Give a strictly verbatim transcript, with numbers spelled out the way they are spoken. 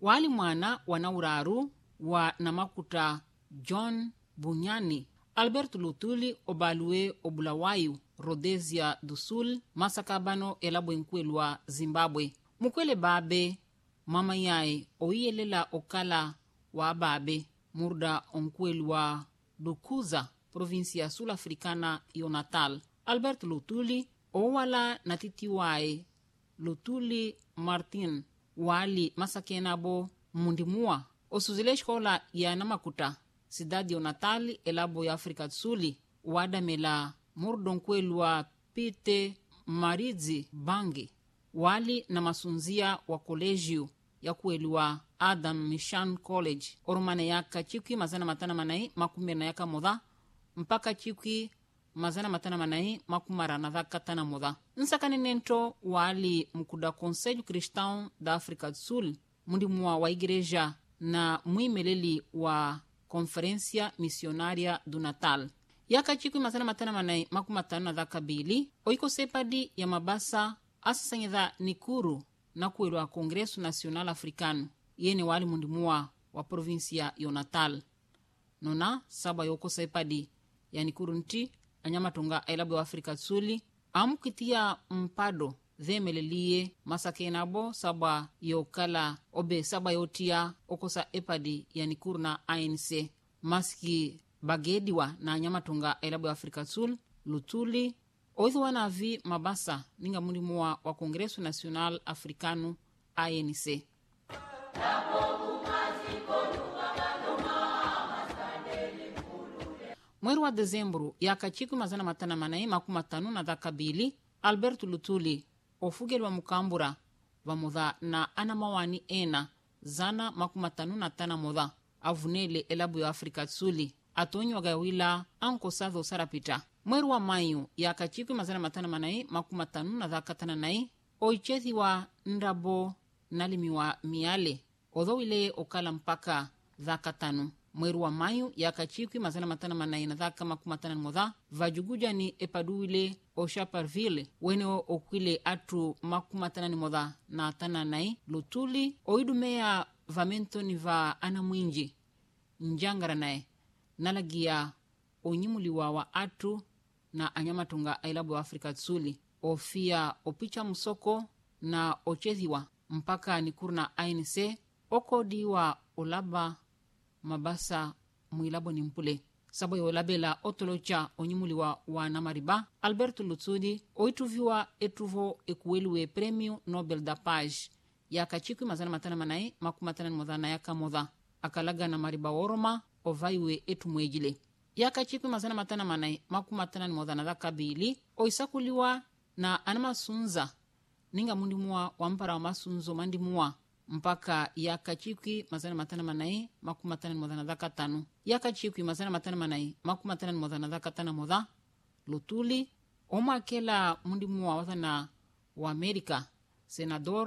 wali mwana wanauraru wa namakuta John Bunyani, Albert Lutuli obalue obulawayu Rhodesia do Sul, masakabano elabo nkwelu wa Zimbabwe. Mukwele babe mama yae oiyelela okala wa babe murda onkwelu wa Dukuza, provinsia sul-africana yo Natal. Albert Lutuli owala natiti wae Lutuli Martin wali masakenabo mundimua osuzile escola ya namakuta cidade yo Natal elabo ya Afrika Tsuli wadamela murdonkwelu wa Pite Maridzi Bange wali na masunzia wa kolegio ya kwelu wa Adam Mission College orumane yaka chikwi mazana matana manai makumbe na yaka moda mpaka chikwi mazana matana manai makumara na dhaka tana moda. Nsakani nento wali mkuda Conselho Cristão da África do Sul mundimuwa wa igreja na muimeleli wa Conferência Missionária do Natal. Yaka chikwi mazana matana manai makumatana na dhaka bili oiko sepadi ya mabasa asasanyedha Nikuru na kwelu wa Congresso Nacional Africano yene wali mundimuwa wa provinsia yo Natal. Nona saba yoko sepadi ya Nikuru nti anyamatunga ailabu wa Afrika Tsuli amukitia mpado dhemelelie masakenabo saba yokala obe saba yotia okosa epadi ya Nikuru na A N C maski bagediwa na anyamatunga ailabu wa Afrika Tsuli Lutuli oithuwa na vi mabasa ninga mundimuwa wa Congresso Nacional Africano A N C. Mweri wa Dezembro yaka chikwi mazana matana manai makumatanu na dhaka bili Albert Lutuli ofugeli wa mukambura wa mudha na anamawani ena zana makumatanu na tana mudha avunele elabu ya Afrika Tsuli atonyi wagawila anko sadho sarapita. Mweri wa Mayu yaka chikwi mazana matana manai makumatanu na dhaka tana nai oichethi wa Ndabo nalimi wa Miale odhowile okala mpaka dhaka tanu. Mweri wa Mayu yaka chikwi mazana matana manai na dhaka makumatana modha vajuguja ni epaduile o Chaparville weneo okwile atu makumatana ni modha na tana nai Lutuli oidumea vamento ni va anamwinji njangara nae nalagia onyimuliwa wa atu na anyamatunga ailabu wa Afrika Tsuli ofia opicha musoko na ochethiwa mpaka Nikuru na A N C okodiwa olaba mabasa mwilabo ni mpule sabo yolabela otolocha onyimuliwa wa namariba Alberto Lutuli oituviwa etuvo ekuweliwe Premio Nobel da Paz yaka chikwi mazana matana manai makumatana ni modha na yaka modha akalaga namariba woroma ovaiwe etu mwejile. Yaka chikwi mazana matana manai makumatana ni modha na dhaka bili oisakuliwa na anamasunza ninga mundimuwa wa mpara wa masunzo mandimuwa mpaka yaka chikwi mazana matana manai makumatana ni modha na dhaka tanu. Yaka chikwi mazana matana manai makumatana ni modha na dhaka tana modha Lutuli oma kela mundimuwa watana wa Amerika senador